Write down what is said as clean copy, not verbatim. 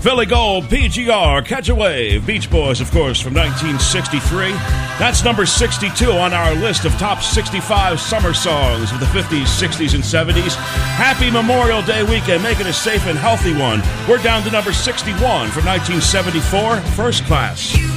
Philly Gold, PGR, Catch a Wave, Beach Boys, of course, from 1963. That's number 62 on our list of top 65 summer songs of the 50s, 60s, and 70s. Happy Memorial Day weekend. Make it a safe and healthy one. We're down to number 61 from 1974, First Class.